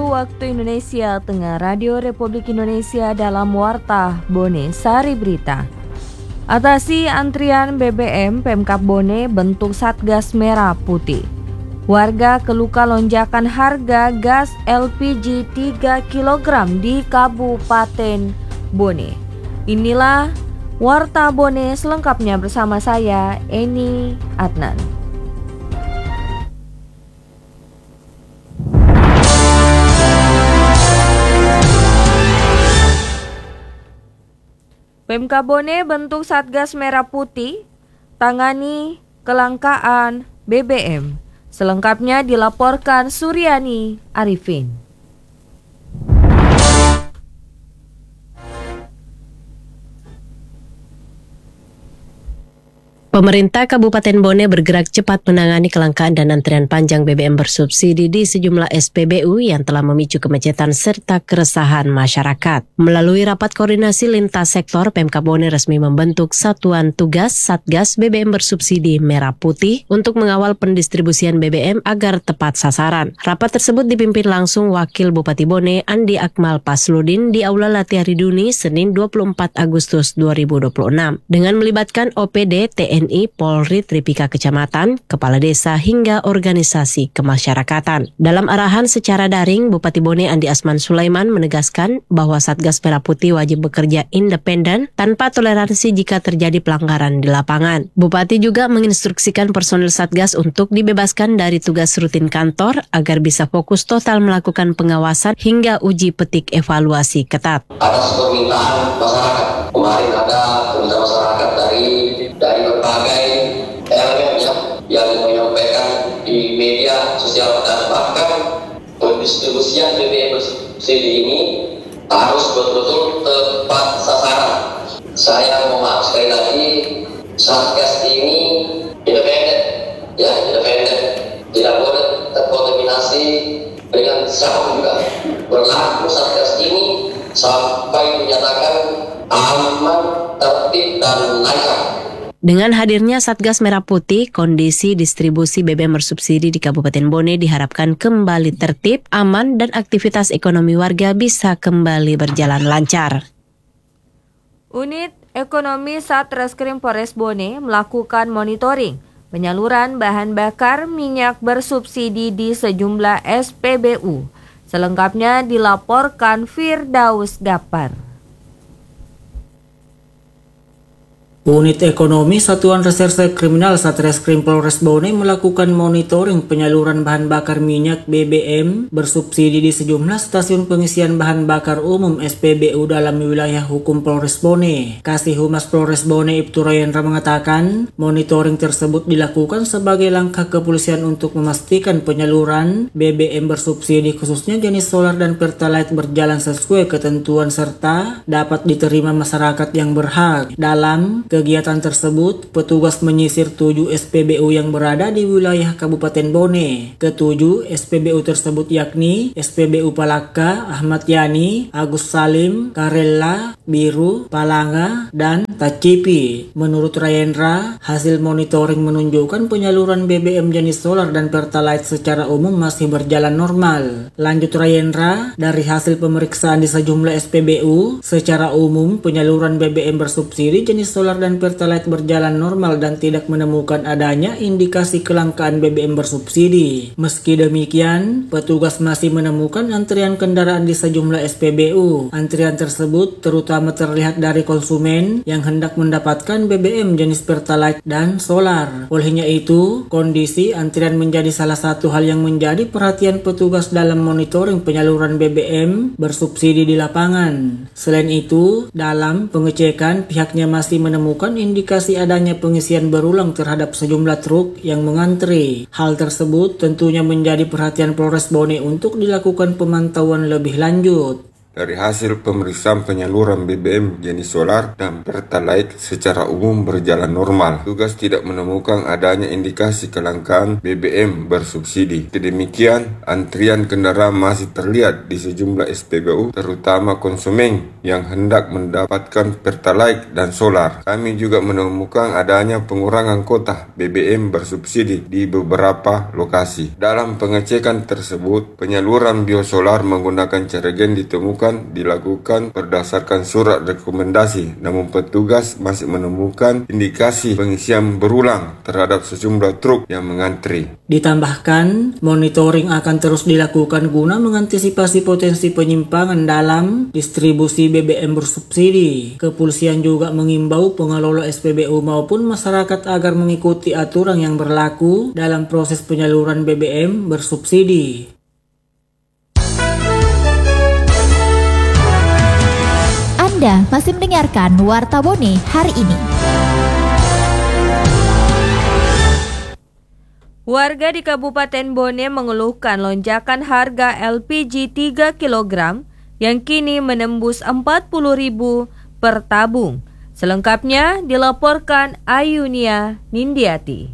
waktu Indonesia Tengah, Radio Republik Indonesia dalam Warta Bone Sari Berita. Atasi antrian BBM, Pemkab Bone bentuk Satgas Merah Putih. Warga keluka lonjakan harga gas LPG 3 kg di Kabupaten Bone. Inilah Warta Bone selengkapnya bersama saya, Eni Adnan. Pemkab Bone bentuk Satgas Merah Putih, tangani kelangkaan BBM. Selengkapnya dilaporkan Suryani Arifin. Pemerintah Kabupaten Bone bergerak cepat menangani kelangkaan dan antrian panjang BBM bersubsidi di sejumlah SPBU yang telah memicu kemacetan serta keresahan masyarakat. Melalui rapat koordinasi lintas sektor, Pemkab Bone resmi membentuk Satuan Tugas Satgas BBM bersubsidi Merah Putih untuk mengawal pendistribusian BBM agar tepat sasaran. Rapat tersebut dipimpin langsung Wakil Bupati Bone Andi Akmal Pasludin di Aula Latiari Duni Senin 24 Agustus 2026 dengan melibatkan OPD, TNI, Polri, Tripika Kecamatan, Kepala Desa hingga organisasi kemasyarakatan. Dalam arahan secara daring, Bupati Bone Andi Asman Sulaiman menegaskan bahwa Satgas Merah Putih wajib bekerja independen tanpa toleransi jika terjadi pelanggaran di lapangan. Bupati juga menginstruksikan personil Satgas untuk dibebaskan dari tugas rutin kantor agar bisa fokus total melakukan pengawasan hingga uji petik evaluasi ketat. Atas permintaan masyarakat, kemarin ada permintaan masyarakat dari berbagai elemen yang menyampaikan di media sosial dan bahkan pendistribusian BBM bersubsidi ini harus betul-betul tepat sasaran. Saya mohon maaf sekali lagi, Satgas ini independen, tidak boleh terkontaminasi dengan siapa juga. Berlaku Satgas ini sampai dinyatakan aman, tertib dan lancar. Dengan hadirnya Satgas Merah Putih, kondisi distribusi BBM bersubsidi di Kabupaten Bone diharapkan kembali tertib, aman, dan aktivitas ekonomi warga bisa kembali berjalan lancar. Unit Ekonomi Satreskrim Polres Bone melakukan monitoring penyaluran bahan bakar minyak bersubsidi di sejumlah SPBU. Selengkapnya dilaporkan Firdaus Gapar. Unit Ekonomi Satuan Reserse Kriminal Satreskrim Polres Bone melakukan monitoring penyaluran bahan bakar minyak BBM bersubsidi di sejumlah stasiun pengisian bahan bakar umum SPBU dalam wilayah hukum Polres Bone. Kasih Humas Polres Bone Ibtu Rayendra mengatakan, monitoring tersebut dilakukan sebagai langkah kepolisian untuk memastikan penyaluran BBM bersubsidi khususnya jenis solar dan pertalite berjalan sesuai ketentuan serta dapat diterima masyarakat yang berhak. Dalam kegiatan tersebut, petugas menyisir 7 SPBU yang berada di wilayah Kabupaten Bone. Ketujuh SPBU tersebut yakni SPBU Palaka, Ahmad Yani, Agus Salim, Karella, Biru, Palanga, dan Tacipi. Menurut Rayendra, hasil monitoring menunjukkan penyaluran BBM jenis solar dan pertalite secara umum masih berjalan normal. Lanjut Rayendra, dari hasil pemeriksaan di sejumlah SPBU, secara umum penyaluran BBM bersubsidi jenis solar dan pertalite berjalan normal dan tidak menemukan adanya indikasi kelangkaan BBM bersubsidi. Meski demikian, petugas masih menemukan antrian kendaraan di sejumlah SPBU. Antrian tersebut terutama terlihat dari konsumen yang hendak mendapatkan BBM jenis pertalite dan solar. Olehnya itu, kondisi antrian menjadi salah satu hal yang menjadi perhatian petugas dalam monitoring penyaluran BBM bersubsidi di lapangan. Selain itu, dalam pengecekan pihaknya masih menemukan indikasi adanya pengisian berulang terhadap sejumlah truk yang mengantri. Hal tersebut tentunya menjadi perhatian Polres Bone untuk dilakukan pemantauan lebih lanjut. Dari hasil pemeriksaan penyaluran BBM jenis solar dan Pertalite secara umum berjalan normal. Tugas tidak menemukan adanya indikasi kelangkaan BBM bersubsidi. Demikian, antrian kendaraan masih terlihat di sejumlah SPBU, terutama konsumen yang hendak mendapatkan Pertalite dan solar. Kami juga menemukan adanya pengurangan kuota BBM bersubsidi di beberapa lokasi. Dalam pengecekan tersebut, penyaluran biosolar menggunakan cairan ditemukan dilakukan berdasarkan surat rekomendasi, namun petugas masih menemukan indikasi pengisian berulang terhadap sejumlah truk yang mengantri. Ditambahkan, monitoring akan terus dilakukan guna mengantisipasi potensi penyimpangan dalam distribusi BBM bersubsidi. Kepolisian juga mengimbau pengelola SPBU maupun masyarakat agar mengikuti aturan yang berlaku dalam proses penyaluran BBM bersubsidi. Anda masih mendengarkan Warta Bone hari ini. Warga di Kabupaten Bone mengeluhkan lonjakan harga LPG 3 kg yang kini menembus 40.000 per tabung. Selengkapnya dilaporkan Ayunia Nindiati.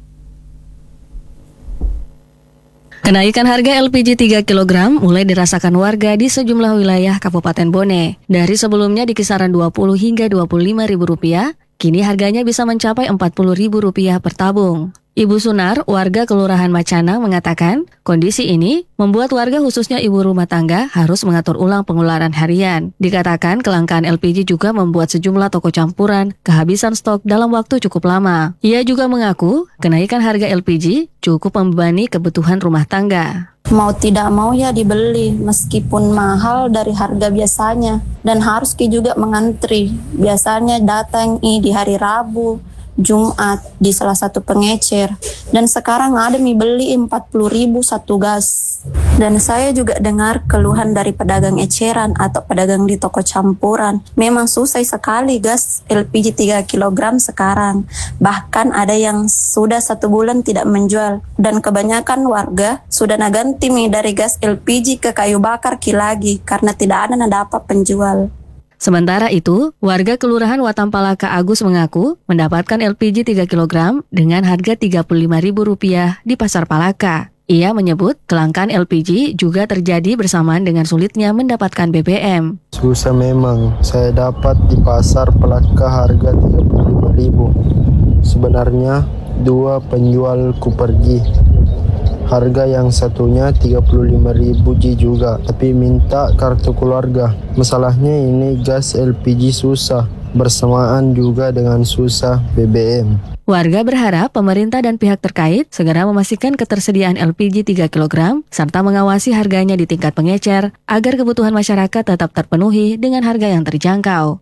Kenaikan harga LPG 3 kg mulai dirasakan warga di sejumlah wilayah Kabupaten Bone. Dari sebelumnya di kisaran 20 hingga 25 ribu rupiah, kini harganya bisa mencapai 40 ribu rupiah per tabung. Ibu Sunar, warga Kelurahan Macana, mengatakan kondisi ini membuat warga khususnya ibu rumah tangga harus mengatur ulang pengeluaran harian. Dikatakan kelangkaan LPG juga membuat sejumlah toko campuran kehabisan stok dalam waktu cukup lama. Ia juga mengaku kenaikan harga LPG cukup membebani kebutuhan rumah tangga. Mau tidak mau ya dibeli meskipun mahal dari harga biasanya dan harus juga mengantri. Biasanya datang di hari Rabu, Jumat di salah satu pengecer dan sekarang ada beli 40.000 satu gas. Dan saya juga dengar keluhan dari pedagang eceran atau pedagang di toko campuran. Memang susah sekali gas LPG 3 kg sekarang. Bahkan ada yang sudah 1 bulan tidak menjual. Dan kebanyakan warga sudah naganti dari gas LPG ke kayu bakar lagi karena tidak ada dapat penjual. Sementara itu, warga Kelurahan Watampalaka Agus mengaku mendapatkan LPG 3 kg dengan harga Rp35.000 di Pasar Palaka. Ia menyebut kelangkaan LPG juga terjadi bersamaan dengan sulitnya mendapatkan BBM. Susah memang, saya dapat di Pasar Palaka harga Rp35.000. Sebenarnya 2 penjualku pergi. Harga yang satunya Rp35.000 juga, tapi minta kartu keluarga. Masalahnya ini gas LPG susah, bersamaan juga dengan susah BBM. Warga berharap pemerintah dan pihak terkait segera memastikan ketersediaan LPG 3 kg serta mengawasi harganya di tingkat pengecer agar kebutuhan masyarakat tetap terpenuhi dengan harga yang terjangkau.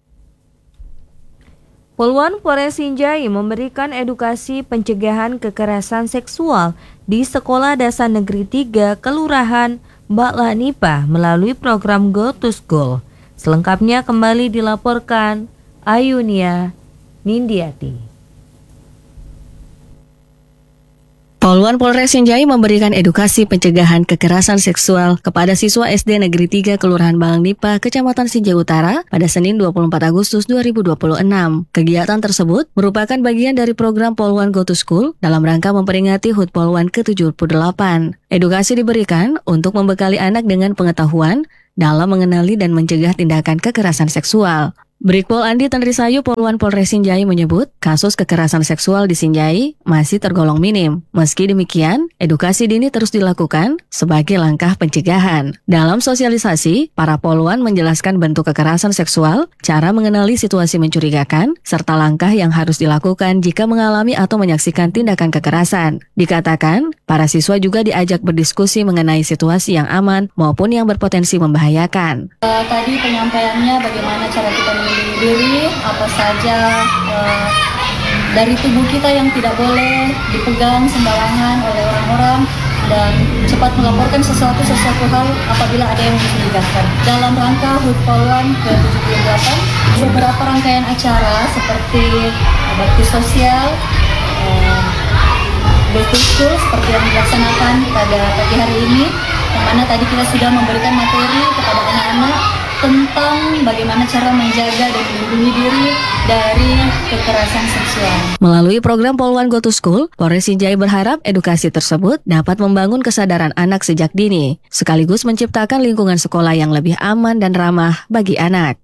Poluan Polres Sinjai memberikan edukasi pencegahan kekerasan seksual di Sekolah Dasar Negeri 3 Kelurahan Baklanipa melalui program Go to School. Selengkapnya kembali dilaporkan Ayunia Nindiati. Poluan Polres Sinjai memberikan edukasi pencegahan kekerasan seksual kepada siswa SD Negeri 3 Kelurahan Baklanipa, Kecamatan Sinjai Utara pada Senin 24 Agustus 2026. Kegiatan tersebut merupakan bagian dari program Poluan Go to School dalam rangka memperingati HUT Poluan ke-78. Edukasi diberikan untuk membekali anak dengan pengetahuan dalam mengenali dan mencegah tindakan kekerasan seksual. Brigpol Andi Tandrisayu Poluan Polres Sinjai menyebut kasus kekerasan seksual di Sinjai masih tergolong minim. Meski demikian, edukasi dini terus dilakukan sebagai langkah pencegahan. Dalam sosialisasi, para poluan menjelaskan bentuk kekerasan seksual, cara mengenali situasi mencurigakan, serta langkah yang harus dilakukan jika mengalami atau menyaksikan tindakan kekerasan. Dikatakan, para siswa juga diajak berdiskusi mengenai situasi yang aman maupun yang berpotensi membahayakan. Tadi penyampaiannya bagaimana cara kita melindungi diri, apa saja dari tubuh kita yang tidak boleh dipegang sembarangan oleh orang-orang, dan cepat melaporkan sesuatu hal apabila ada yang mencurigakan. Dalam rangka HUT Poluan ke-78, beberapa rangkaian acara seperti bakti sosial, Go to School seperti yang dilaksanakan pada pagi hari ini, yang mana tadi kita sudah memberikan materi kepada anak-anak tentang bagaimana cara menjaga dan melindungi diri dari kekerasan seksual. Melalui program Poluan Go to School, Polres Sinjai berharap edukasi tersebut dapat membangun kesadaran anak sejak dini, sekaligus menciptakan lingkungan sekolah yang lebih aman dan ramah bagi anak.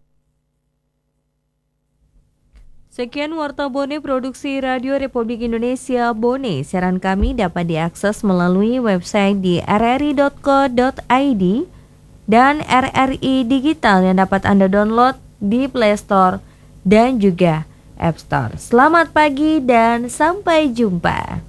Sekian Warta Bone Produksi Radio Republik Indonesia Bone. Siaran kami dapat diakses melalui website di rri.co.id dan RRI Digital yang dapat Anda download di Play Store dan juga App Store. Selamat pagi dan sampai jumpa.